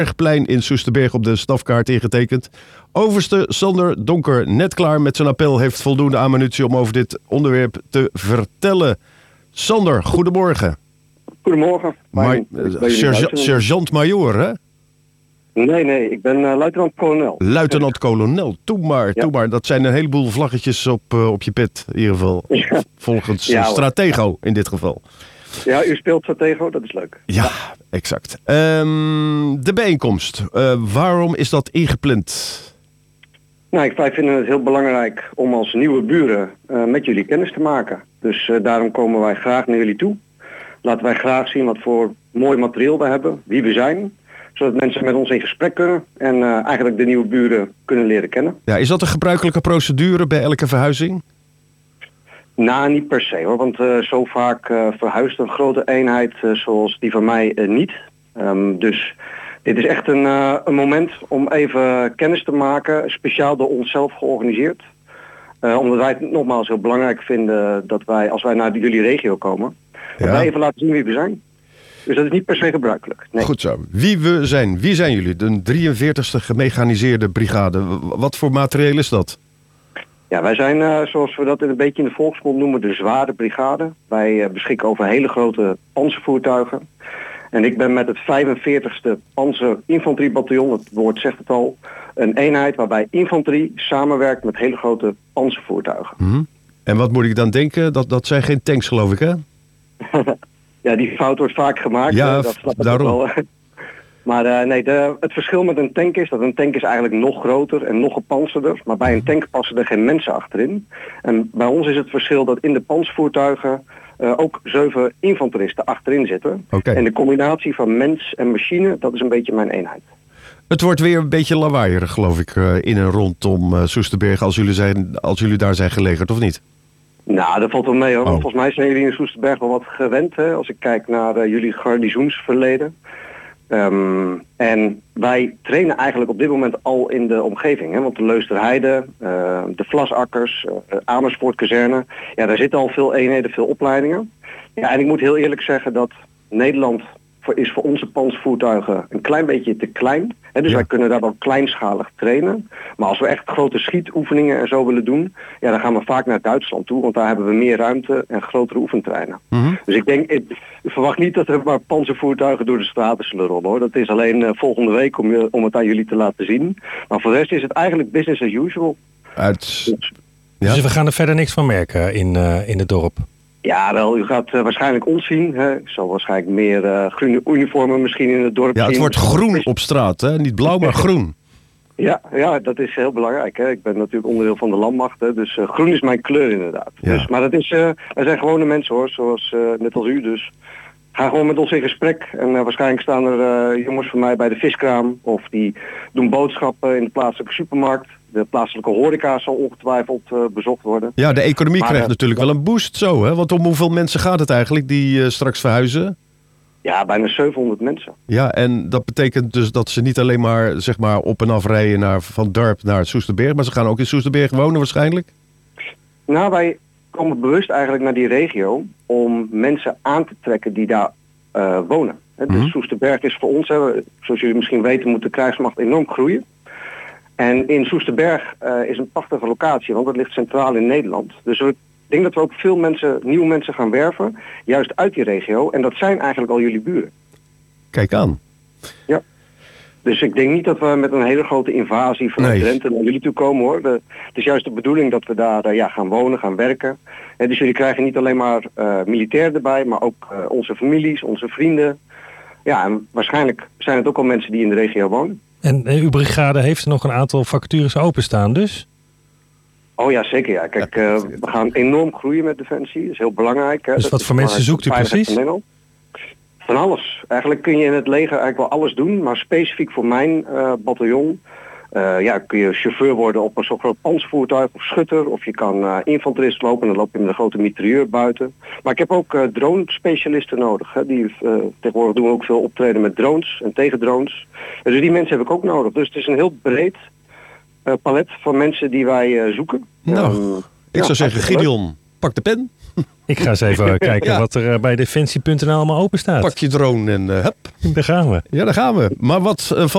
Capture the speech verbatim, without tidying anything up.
Plein in Soesterberg op de stafkaart ingetekend. Overste Sander Donker, net klaar met zijn appel, heeft voldoende ammunitie om over dit onderwerp te vertellen. Sander, goedemorgen. Goedemorgen. Ma- sergeant, sergeant-majoor, hè? Nee, nee, ik ben uh, luitenant-kolonel. Luitenant-kolonel, toe maar, Ja. toe maar. Dat zijn een heleboel vlaggetjes op, uh, op je pet, in ieder geval. Ja. Volgens Ja, hoor. Stratego in dit geval. Ja, u speelt Stratego, dat is leuk. Ja, exact. Um, de bijeenkomst, uh, waarom is dat ingepland? Nou, ik, wij vinden het heel belangrijk om als nieuwe buren uh, met jullie kennis te maken. Dus uh, daarom komen wij graag naar jullie toe. Laten wij graag zien wat voor mooi materieel we hebben, wie we zijn. Zodat mensen met ons in gesprek kunnen en uh, eigenlijk de nieuwe buren kunnen leren kennen. Ja, is dat een gebruikelijke procedure bij elke verhuizing? Nou, niet per se hoor, want uh, zo vaak uh, verhuist een grote eenheid uh, zoals die van mij uh, niet. Um, dus dit is echt een, uh, een moment om even kennis te maken, speciaal door onszelf georganiseerd. Uh, omdat wij het nogmaals heel belangrijk vinden dat wij, als wij naar jullie regio komen, dat Ja. wij even laten zien wie we zijn. Dus dat is niet per se gebruikelijk. Nee. Goed zo. Wie we zijn. Wie zijn jullie? De drieënveertigste gemechaniseerde brigade. W- Wat voor materieel is dat? Ja, wij zijn, uh, zoals we dat een beetje in de volksmond noemen, de zware brigade. Wij uh, beschikken over hele grote panzervoertuigen. En ik ben met het vijfenveertigste panzerinfanteriebataljon, het woord zegt het al, een eenheid waarbij infanterie samenwerkt met hele grote panzervoertuigen. Hm? En wat moet ik dan denken? Dat, dat zijn geen tanks, geloof ik, hè? Ja, die fout wordt vaak gemaakt. Ja, uh, dat snap ik daarom. ook wel. Maar uh, nee, de, het verschil met een tank is dat een tank is eigenlijk nog groter en nog gepanzerder. Maar bij een tank passen er geen mensen achterin. En bij ons is het verschil dat in de panzervoertuigen uh, ook zeven infanteristen achterin zitten. Oké. En de combinatie van mens en machine, dat is een beetje mijn eenheid. Het wordt weer een beetje lawaaierig, geloof ik, uh, in en rondom uh, Soesterberg als jullie, zijn, als jullie daar zijn gelegerd, of niet? Nou, dat valt wel mee hoor. Oh. Volgens mij zijn jullie in Soesterberg wel wat gewend, hè, als ik kijk naar uh, jullie garnizoensverleden. Um, en wij trainen eigenlijk op dit moment al in de omgeving. Hè? Want de Leusderheide, uh, de Vlasakkers, uh, Amersfoort-kazerne, ja, daar zitten al veel eenheden, veel opleidingen. Ja, en ik moet heel eerlijk zeggen dat Nederland voor, is voor onze panzervoertuigen een klein beetje te klein. Hè? Dus Ja. wij kunnen daar wel kleinschalig trainen. Maar als we echt grote schietoefeningen en zo willen doen, ja, dan gaan we vaak naar Duitsland toe. Want daar hebben we meer ruimte en grotere oefenterreinen. Mm-hmm. Dus ik denk, ik verwacht niet dat er maar panzervoertuigen door de straten zullen rollen hoor. Dat is alleen uh, volgende week om, je, om het aan jullie te laten zien. Maar voor de rest is het eigenlijk business as usual. Uit... Ja? Dus we gaan er verder niks van merken in, uh, in het dorp. Ja, wel, u gaat uh, waarschijnlijk ons zien. Hè. Ik zal waarschijnlijk meer uh, groene uniformen misschien in het dorp Ja, het zien. wordt groen op straat, hè? Niet blauw, maar groen. Ja, ja, dat is heel belangrijk. Hè. Ik ben natuurlijk onderdeel van de landmacht. Hè. Dus uh, groen is mijn kleur inderdaad. Ja. Dus, maar dat is, uh, er zijn gewone mensen hoor, zoals uh, net als u. Dus ga gewoon met ons in gesprek. En uh, waarschijnlijk staan er uh, jongens van mij bij de viskraam. Of die doen boodschappen in de plaatselijke supermarkt. De plaatselijke horeca zal ongetwijfeld uh, bezocht worden. Ja, de economie Maar, krijgt uh, natuurlijk wel een boost zo, hè? Want om hoeveel mensen gaat het eigenlijk die uh, straks verhuizen? Ja, bijna zevenhonderd mensen. Ja, en dat betekent dus dat ze niet alleen maar, zeg maar op en af rijden naar, van Dorp naar Soesterberg, maar ze gaan ook in Soesterberg wonen waarschijnlijk? Nou, wij komen bewust eigenlijk naar die regio om mensen aan te trekken die daar uh, wonen. He, dus Mhm. Soesterberg is voor ons, hè, zoals jullie misschien weten, moet de krijgsmacht enorm groeien. En in Soesterberg uh, is een prachtige locatie, want het ligt centraal in Nederland. Dus we, ik denk dat we ook veel mensen, nieuwe mensen gaan werven, juist uit die regio. En dat zijn eigenlijk al jullie buren. Kijk aan. Dus ik denk niet dat we met een hele grote invasie vanuit Nee. Drenthe naar jullie toe komen hoor. De, het is juist de bedoeling dat we daar uh, ja, gaan wonen, gaan werken. En dus jullie krijgen niet alleen maar uh, militairen erbij, maar ook uh, onze families, onze vrienden. Ja, en waarschijnlijk zijn het ook al mensen die in de regio wonen. En uh, uw brigade heeft er nog een aantal vacatures openstaan dus? Oh ja, zeker ja. Kijk, uh, we gaan enorm groeien met Defensie. Dat is heel belangrijk. Hè. Dus Dat wat is voor mensen belangrijk zoekt u voor de precies? veiligheid van Nederland. Van alles. Eigenlijk kun je in het leger eigenlijk wel alles doen, maar specifiek voor mijn uh, bataljon uh, ja, kun je chauffeur worden op een zo groot panzervoertuig of schutter, of je kan uh, infanterist lopen en dan loop je met een grote mitrailleur buiten. Maar ik heb ook uh, drone-specialisten nodig. Hè. Die, uh, tegenwoordig doen we ook veel optreden met drones en tegen drones. Dus die mensen heb ik ook nodig. Dus het is een heel breed uh, palet van mensen die wij uh, zoeken. Nou, Um, ik ja, zou zeggen, hartstikke leuk. Gideon, pak de pen, Ik ga eens even kijken Ja. wat er uh, bij defensie punt n l allemaal open staat. pak je drone en uh, hup. Daar gaan we. Ja, daar gaan we. Maar wat uh,